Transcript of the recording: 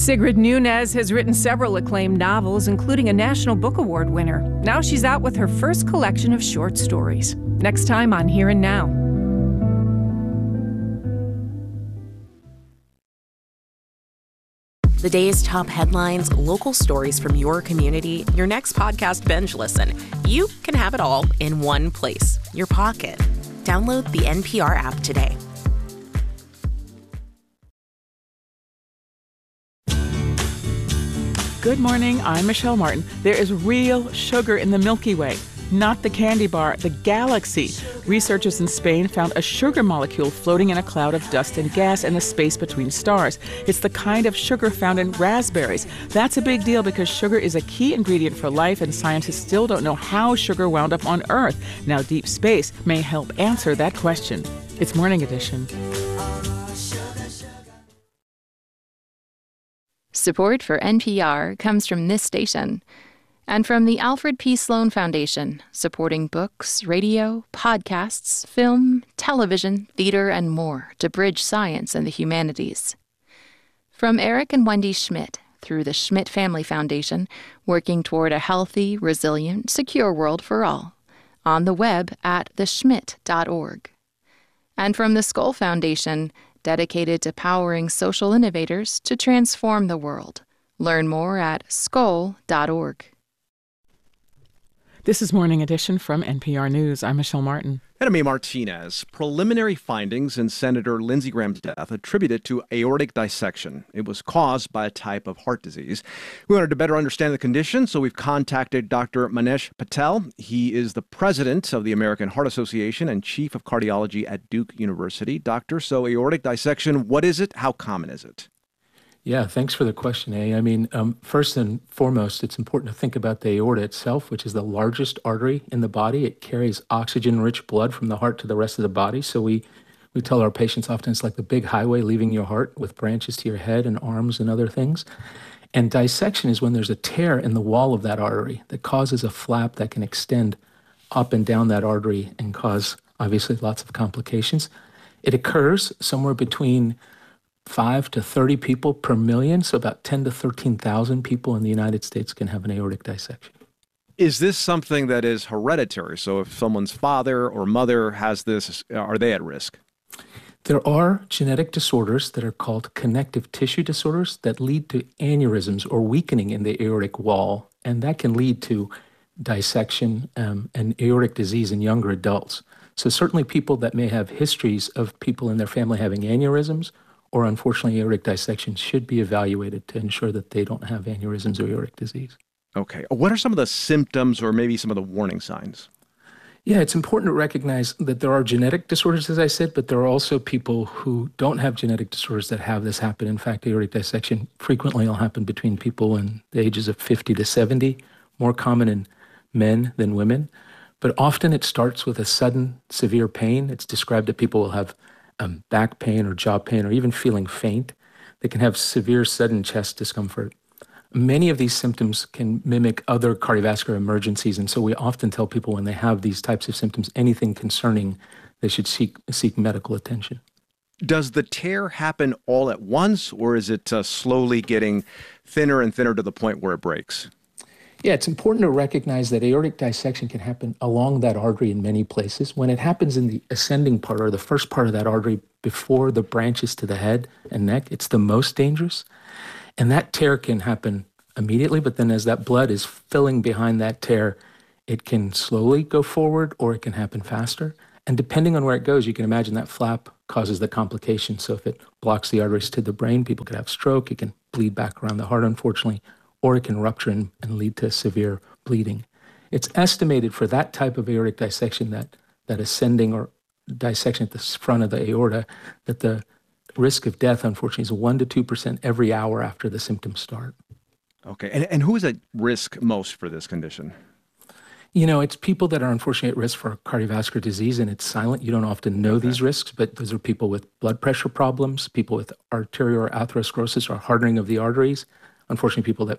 Sigrid Nunez has written several acclaimed novels, including a National Book Award winner. Now she's out with her first collection of short stories. Next time on Here and Now. The day's top headlines, local stories from your community, your next podcast binge listen. You can have it all in one place, your pocket. Download the NPR app today. Good morning, I'm Michelle Martin. There is real sugar in the Milky Way, not the candy bar, the galaxy. Researchers in Spain found a sugar molecule floating in a cloud of dust and gas in the space between stars. It's the kind of sugar found in raspberries. That's a big deal because sugar is a key ingredient for life, and scientists still don't know how sugar wound up on Earth. Now, deep space may help answer that question. It's Morning Edition. Support for NPR comes from this station and from the Alfred P. Sloan Foundation, supporting books, radio, podcasts, film, television, theater, and more to bridge science and the humanities. From Eric and Wendy Schmidt through the Schmidt Family Foundation, working toward a healthy, resilient, secure world for all. On the web at theschmidt.org. And from the Skoll Foundation, dedicated to powering social innovators to transform the world. Learn more at skoll.org. This is Morning Edition from NPR News. I'm Michelle Martin. And I'm A. Martinez. Preliminary findings in Senator Lindsey Graham's death attributed to aortic dissection. It was caused by a type of heart disease. We wanted to better understand the condition, so we've contacted Dr. Manesh Patel. He is the president of the American Heart Association and chief of cardiology at Duke University. Doctor, so aortic dissection, what is it? How common is it? Yeah, thanks for the question, A. I mean, first and foremost, it's important to think about the aorta itself, which is the largest artery in the body. It carries oxygen-rich blood from the heart to the rest of the body. So we tell our patients often it's like the big highway leaving your heart with branches to your head and arms and other things. And dissection is when there's a tear in the wall of that artery that causes a flap that can extend up and down that artery and cause, obviously, lots of complications. It occurs somewhere between 5 to 30 people per million, so about 10 to 13,000 people in the United States can have an aortic dissection. Is this something that is hereditary? So if someone's father or mother has this, are they at risk? There are genetic disorders that are called connective tissue disorders that lead to aneurysms or weakening in the aortic wall, and that can lead to dissection and aortic disease in younger adults. So certainly people that may have histories of people in their family having aneurysms or unfortunately aortic dissection should be evaluated to ensure that they don't have aneurysms or aortic disease. Okay. What are some of the symptoms or maybe some of the warning signs? Yeah, it's important to recognize that there are genetic disorders, as I said, but there are also people who don't have genetic disorders that have this happen. In fact, aortic dissection frequently will happen between people in the ages of 50 to 70, more common in men than women. But often it starts with a sudden severe pain. It's described that people will have back pain or jaw pain or even feeling faint. They can have severe sudden chest discomfort. Many of these symptoms can mimic other cardiovascular emergencies, and so we often tell people when they have these types of symptoms, anything concerning, they should seek medical attention. Does the tear happen all at once, or is it slowly getting thinner and thinner to the point where it breaks? Yeah, it's important to recognize that aortic dissection can happen along that artery in many places. When it happens in the ascending part or the first part of that artery before the branches to the head and neck, it's the most dangerous. And that tear can happen immediately, but then as that blood is filling behind that tear, it can slowly go forward or it can happen faster. And depending on where it goes, you can imagine that flap causes the complication. So if it blocks the arteries to the brain, people could have stroke. It can bleed back around the heart, unfortunately, or it can rupture and lead to severe bleeding. It's estimated for that type of aortic dissection, that ascending or dissection at the front of the aorta, that the risk of death, unfortunately, is 1% to 2% every hour after the symptoms start. Okay, and who is at risk most for this condition? You know, it's people that are unfortunately at risk for cardiovascular disease, and it's silent. You don't often know these risks, but those are people with blood pressure problems, people with arterial atherosclerosis or hardening of the arteries, unfortunately people that